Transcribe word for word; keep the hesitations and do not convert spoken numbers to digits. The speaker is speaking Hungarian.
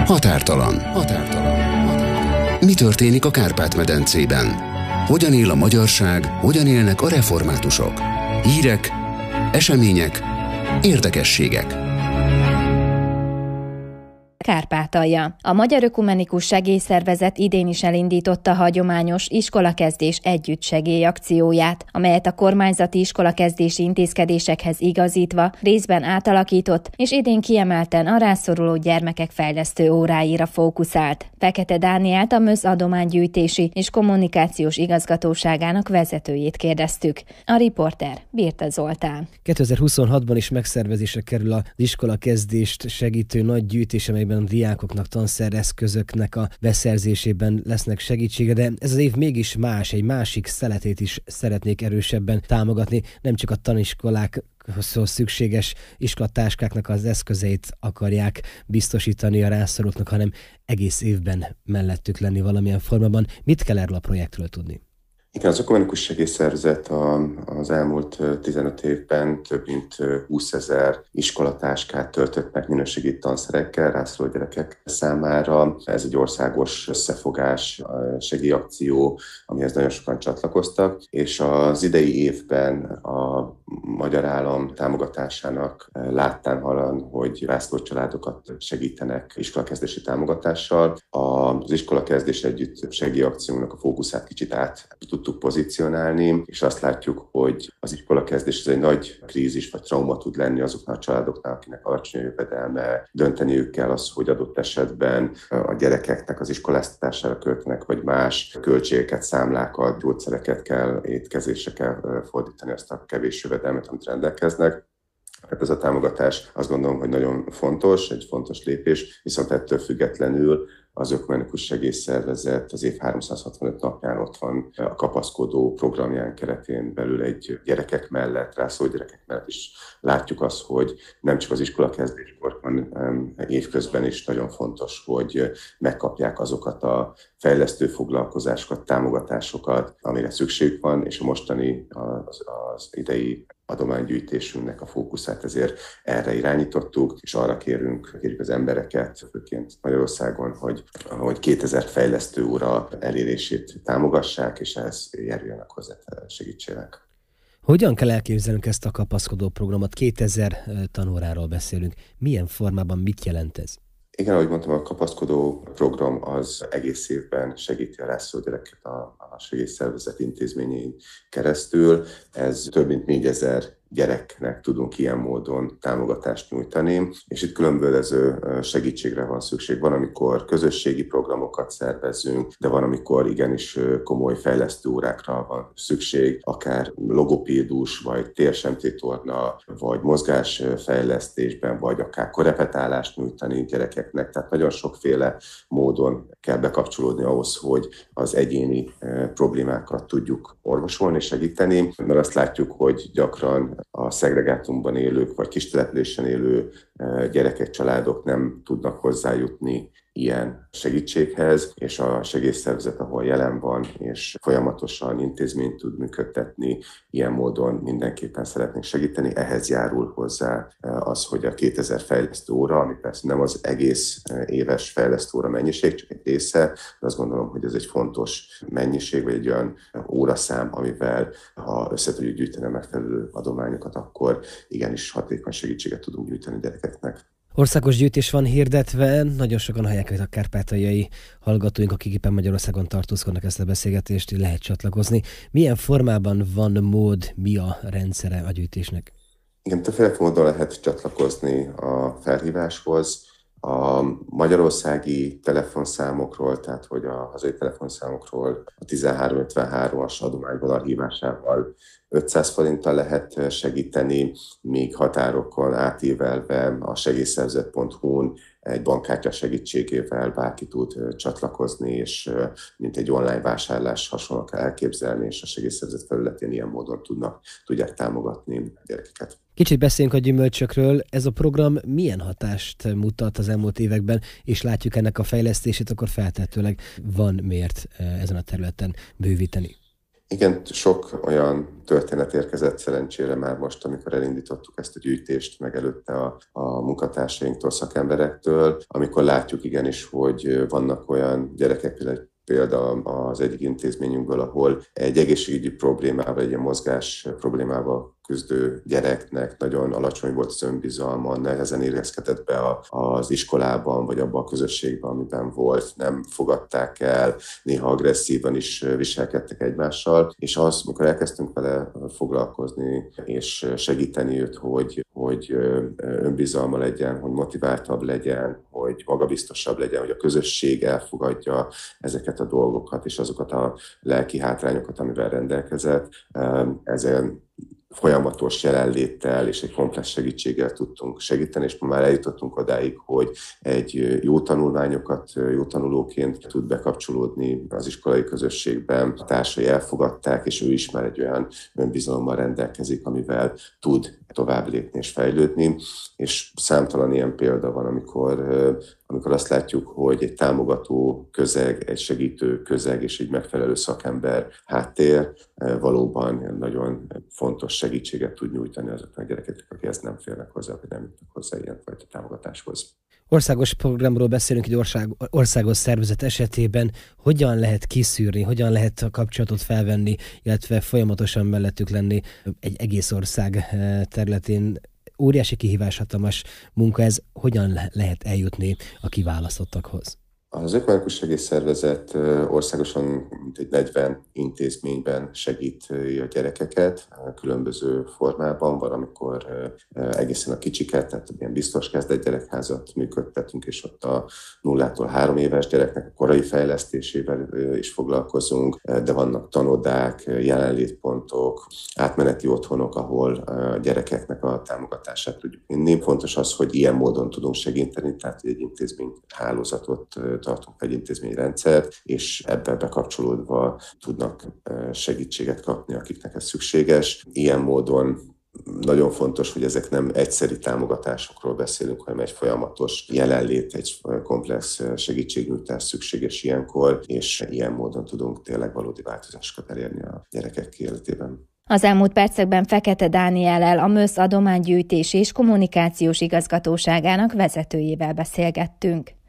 Határtalan. Határtalan. Határtalan. Mi történik a Kárpát-medencében? Hogyan él a magyarság, hogyan élnek a reformátusok? Hírek, események, érdekességek. Kárpátalja. A Magyar Ökumenikus Segélyszervezet idén is elindította a hagyományos iskolakezdés együttsegély akcióját, amelyet a kormányzati iskolakezdési intézkedésekhez igazítva részben átalakított, és idén kiemelten a rászoruló gyermekek fejlesztő óráira fókuszált. Fekete Dánielt, a MÖZ adománygyűjtési és kommunikációs igazgatóságának vezetőjét kérdeztük. A riporter Birte Zoltán. kétezer-huszonhatban is megszervezésre kerül az iskolakezdést segítő nagy gyűjtés, amelyben a diákoknak tanszereszközöknek a beszerzésében lesznek segítsége, de ez az év mégis más, egy másik szeletét is szeretnék erősebben támogatni, nem csak a taniskolák szükséges iskolatáskáknak az eszközeit akarják biztosítani a rászorulóknak, hanem egész évben mellettük lenni valamilyen formában. Mit kell erről a projektről tudni? Igen, az Ökumenikus Segélyszervezet az elmúlt tizenöt évben több mint húszezer iskolatáskát töltött meg minőségi tanszerekkel rászoruló gyerekek számára. Ez egy országos összefogás, segélyakció, amihez nagyon sokan csatlakoztak, és az idei évben a magyar állam támogatásának láttán hallan, hogy rászoruló családokat segítenek iskolakezdési támogatással. Az iskolakezdés együtt segélyakciónak a fókuszát kicsit át tudtuk pozícionálni, és azt látjuk, hogy az iskolakezdés ez egy nagy krízis vagy trauma tud lenni azoknak a családoknak, akinek alacsony jövedelme, dönteniük kell az, hogy adott esetben a gyerekeknek az iskoláztatására költenek, vagy más költségeket, számlákat, gyógyszereket kell, étkezésre kell fordítani azt a kevés jövedelmet, amit rendelkeznek. Hát ez a támogatás azt gondolom, hogy nagyon fontos, egy fontos lépés, viszont ettől függetlenül az Ökumenikus Segélyszervezet az év háromszázhatvanöt napján ott van a kapaszkodó programján keretén belül egy gyerekek mellett, rászoruló gyerekek mellett is látjuk azt, hogy nem csak az iskolakezdéskor, hanem évközben is nagyon fontos, hogy megkapják azokat a fejlesztő foglalkozásokat, támogatásokat, amire szükségük van, és a mostani az, az idei adománygyűjtésünknek a fókuszát ezért erre irányítottuk, és arra kérünk, kérjük az embereket, főként Magyarországon, hogy, hogy kétezer fejlesztő óra elérését támogassák, és ehhez járuljanak hozzá segítségek. Hogyan kell elképzelnünk ezt a kapaszkodó programot? kétezer tanóráról beszélünk. Milyen formában mit jelent ez? Igen, ahogy mondtam, a kapaszkodó program az egész évben segíti a rászoruló gyereket a, a segélyszervezet intézményein keresztül. Ez több mint négyezer gyereknek tudunk ilyen módon támogatást nyújtani, és itt különböző segítségre van szükség. Van, amikor közösségi programokat szervezünk, de van, amikor igenis komoly fejlesztő órákra van szükség, akár logopédus, vagy térsemtétorna, vagy mozgásfejlesztésben, vagy akár korepetálást nyújtani gyerekeknek. Tehát nagyon sokféle módon kell bekapcsolódni ahhoz, hogy az egyéni problémákat tudjuk orvosolni, segíteni, mert azt látjuk, hogy gyakran a szegregátumban élők, vagy kistelepülésen élő gyerekek, családok nem tudnak hozzájutni ilyen segítséghez, és a segélyszervezet, ahol jelen van, és folyamatosan intézményt tud működtetni, ilyen módon mindenképpen szeretnénk segíteni. Ehhez járul hozzá az, hogy a kétezer fejlesztő óra, ami persze nem az egész éves fejlesztő óra mennyiség, csak egy része, de azt gondolom, hogy ez egy fontos mennyiség, vagy egy olyan óraszám, amivel ha össze tudjuk gyűjteni a megfelelő adományokat, akkor igenis hatékony segítséget tudunk nyújtani gyerekeknek. Országos gyűjtés van hirdetve, nagyon sokan hallják, hogy a kárpátaljai hallgatóink, akik éppen Magyarországon tartózkodnak, ezt a beszélgetést lehet csatlakozni. Milyen formában van mód, mi a rendszere a gyűjtésnek? Igen, többféle módon lehet csatlakozni a felhíváshoz. A magyarországi telefonszámokról, tehát hogy a hazai telefonszámokról a tizenhárom ötvenhárom-as adományvonal hívásával ötszáz forinttal lehet segíteni, míg határokon átívelve a segélyszervezet pont hu-n egy bankkártya segítségével bárki tud csatlakozni, és mint egy online vásárlás hasonlóan kell elképzelni, és a segélyszervezet felületén ilyen módon tudnak, tudják támogatni a gyerekeket. Kicsit beszéljünk a gyümölcsökről. Ez a program milyen hatást mutat az elmúlt években, és látjuk ennek a fejlesztését, akkor feltehetőleg van miért ezen a területen bővíteni. Igen, sok olyan történet érkezett szerencsére már most, amikor elindítottuk ezt a gyűjtést, meg előtte a, a munkatársainktól, szakemberektől, amikor látjuk igenis, hogy vannak olyan gyerekek, például az egyik intézményünkből, ahol egy egészségügyi problémával, egy ilyen mozgás problémával küzdő gyereknek nagyon alacsony volt az önbizalma, nehezen érezkedett be az iskolában, vagy abban a közösségben, amiben volt, nem fogadták el, néha agresszívan is viselkedtek egymással, és az, amikor elkezdtünk vele foglalkozni, és segíteni őt, hogy, hogy önbizalma legyen, hogy motiváltabb legyen, hogy magabiztosabb legyen, hogy a közösség elfogadja ezeket a dolgokat, és azokat a lelki hátrányokat, amivel rendelkezett, ezen folyamatos jelenléttel és egy komplex segítséggel tudtunk segíteni, és már eljutottunk odáig, hogy egy jó tanulmányokat, jó tanulóként tud bekapcsolódni az iskolai közösségben, a társai elfogadták, és ő is már egy olyan önbizalommal rendelkezik, amivel tud tovább lépni és fejlődni, és számtalan ilyen példa van, amikor, amikor azt látjuk, hogy egy támogató közeg, egy segítő közeg és egy megfelelő szakember háttér valóban nagyon fontos segítséget tud nyújtani azoknak a gyerekeknek, akik ezt nem félnek hozzá, vagy nem jutnak hozzá ilyenfajta támogatáshoz. Országos programról beszélünk, egy ország, országos szervezet esetében. Hogyan lehet kiszűrni, hogyan lehet a kapcsolatot felvenni, illetve folyamatosan mellettük lenni egy egész ország területén? Óriási kihívás, hatalmas munka ez. Hogyan lehet eljutni a kiválasztottakhoz? Az Ökumenikus Segélyszervezet országosan mintegy negyven intézményben segíti a gyerekeket különböző formában. Van, amikor egészen a kicsiket, tehát ilyen biztos kezdett gyerekházat működtetünk, és ott a nullától három éves gyereknek a korai fejlesztésével is foglalkozunk, de vannak tanodák, jelenlétpontok, átmeneti otthonok, ahol a gyerekeknek a támogatását tudjuk vinni. Fontos az, hogy ilyen módon tudunk segíteni, tehát egy intézmény hálózatot tartunk, egy intézményrendszert, és ebbe bekapcsolódva tudnak segítséget kapni, akiknek ez szükséges. Ilyen módon nagyon fontos, hogy ezek nem egyszeri támogatásokról beszélünk, hanem egy folyamatos jelenlét, egy komplex segítségnyújtás szükséges ilyenkor, és ilyen módon tudunk tényleg valódi változásokat elérni a gyerekek életében. Az elmúlt percekben Fekete Dániellel, a MÖSZ adománygyűjtés és kommunikációs igazgatóságának vezetőjével beszélgettünk.